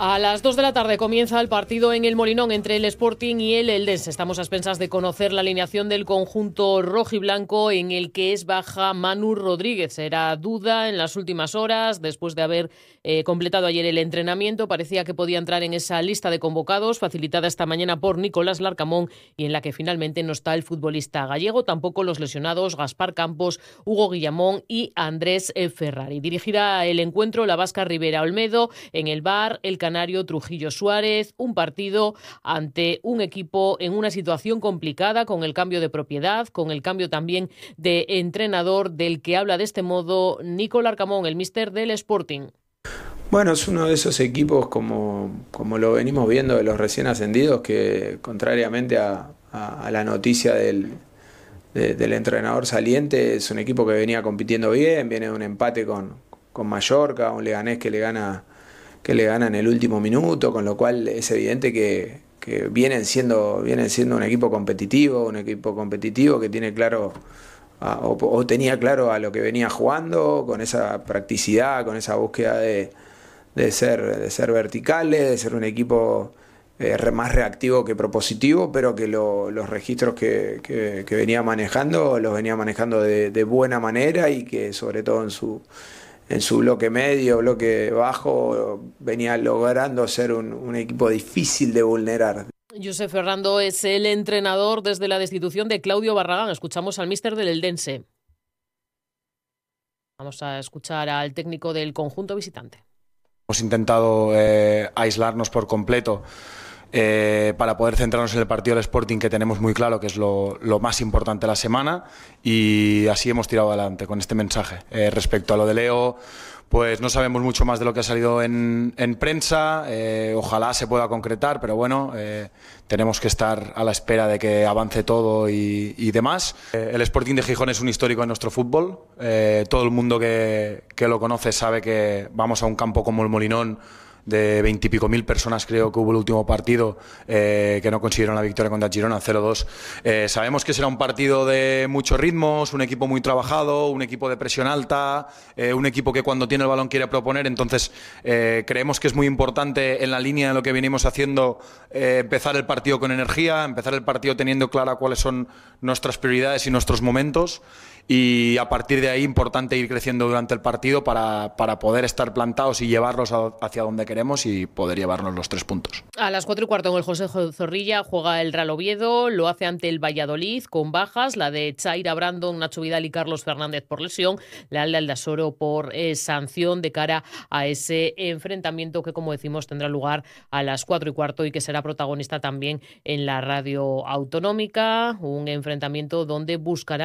A las 2 de la tarde comienza el partido en el Molinón entre el Sporting y el Eldense. Estamos a expensas de conocer la alineación del conjunto rojiblanco, en el que es baja Manu Rodríguez. Era duda en las últimas horas, después de haber completado ayer el entrenamiento. Parecía que podía entrar en esa lista de convocados, facilitada esta mañana por Nicolás Larcamón, y en la que finalmente no está el futbolista gallego. Tampoco los lesionados Gaspar Campos, Hugo Guillamón y Andrés Ferrari. Dirigirá el encuentro la vasca Rivera Olmedo. En el bar, el canario Trujillo Suárez. Un partido ante un equipo en una situación complicada, con el cambio de propiedad, con el cambio también de entrenador, del que habla de este modo Nicolás Larcamón, el míster del Sporting. Bueno, es uno de esos equipos, como lo venimos viendo de los recién ascendidos, que contrariamente a la noticia del entrenador saliente, es un equipo que venía compitiendo bien, viene de un empate con Mallorca, un Leganés que le gana en el último minuto, con lo cual es evidente que vienen siendo un equipo competitivo que tiene claro o tenía claro a lo que venía jugando, con esa practicidad, con esa búsqueda de ser verticales, de ser un equipo más reactivo que propositivo, pero que los registros que venía manejando los venía manejando de buena manera, y que sobre todo en su bloque medio, bloque bajo, venía logrando ser un equipo difícil de vulnerar. Josep Ferrando es el entrenador desde la destitución de Claudio Barragán. Escuchamos al míster del Eldense. Vamos a escuchar al técnico del conjunto visitante. Hemos intentado aislarnos por completo para poder centrarnos en el partido del Sporting, que tenemos muy claro que es lo más importante de la semana, y así hemos tirado adelante con este mensaje. Respecto a lo de Leo, pues no sabemos mucho más de lo que ha salido en prensa. Ojalá se pueda concretar, pero bueno, tenemos que estar a la espera de que avance todo y demás. El Sporting de Gijón es un histórico en nuestro fútbol. Todo el mundo que lo conoce sabe que vamos a un campo como el Molinón, de 20 y pico mil personas, creo que hubo el último partido, que no consiguieron la victoria contra Girona, 0-2. Sabemos que será un partido de muchos ritmos, un equipo muy trabajado, un equipo de presión alta, un equipo que cuando tiene el balón quiere proponer. Entonces creemos que es muy importante, en la línea de lo que venimos haciendo, empezar el partido con energía, empezar el partido teniendo clara cuáles son nuestras prioridades y nuestros momentos, y a partir de ahí importante ir creciendo durante el partido para poder estar plantados y llevarlos hacia donde queremos y poder llevarnos los 3 puntos. A las 4:15 en el José Zorrilla juega el Real Oviedo. Lo hace ante el Valladolid, con bajas: la de Chaira Brandon, Nacho Vidal y Carlos Fernández por lesión, la de Aldasoro por sanción, de cara a ese enfrentamiento que, como decimos, tendrá lugar a las 4:15 y que será protagonista también en la radio autonómica. Un enfrentamiento donde buscará